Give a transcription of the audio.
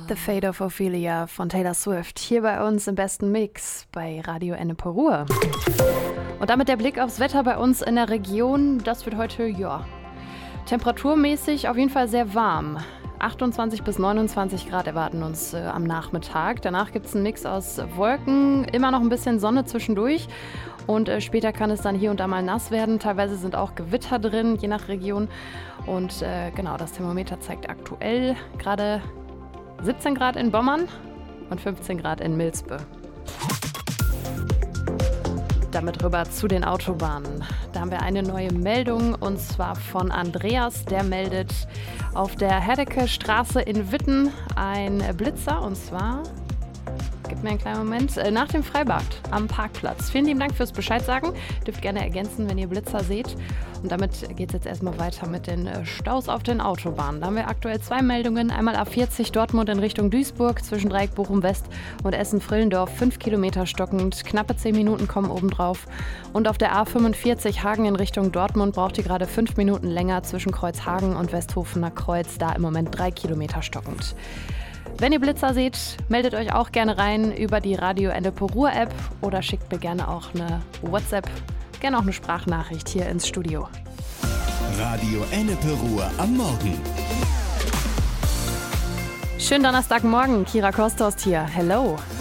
The Fate of Ophelia von Taylor Swift hier bei uns im besten Mix bei Radio Ennepe Ruhr. Und damit der Blick aufs Wetter bei uns in der Region. Das wird heute, temperaturmäßig auf jeden Fall sehr warm. 28 bis 29 Grad erwarten uns am Nachmittag. Danach gibt es einen Mix aus Wolken, immer noch ein bisschen Sonne zwischendurch. Und später kann es dann hier und da mal nass werden. Teilweise sind auch Gewitter drin, je nach Region. Und das Thermometer zeigt aktuell gerade 17 Grad in Bommern und 15 Grad in Milspe. Damit rüber zu den Autobahnen. Da haben wir eine neue Meldung und zwar von Andreas. Der meldet auf der Herdecke-Straße in Witten ein Blitzer und zwar, gib mir einen kleinen Moment, nach dem Freibad am Parkplatz. Vielen lieben Dank fürs Bescheid sagen. Dürft gerne ergänzen, wenn ihr Blitzer seht. Und damit geht es jetzt erstmal weiter mit den Staus auf den Autobahnen. Da haben wir aktuell 2 Meldungen. Einmal A40 Dortmund in Richtung Duisburg zwischen Dreieck Bochum-West und Essen-Frillendorf. 5 Kilometer stockend, knappe 10 Minuten kommen obendrauf. Und auf der A45 Hagen in Richtung Dortmund braucht ihr gerade 5 Minuten länger zwischen Kreuzhagen und Westhofener Kreuz. Da im Moment 3 Kilometer stockend. Wenn ihr Blitzer seht, meldet euch auch gerne rein über die Radio Ennepe Ruhr App oder schickt mir gerne auch eine WhatsApp, gerne auch eine Sprachnachricht hier ins Studio. Radio Ennepe Ruhr am Morgen. Schönen Donnerstagmorgen, Kira Kostost hier. Hello.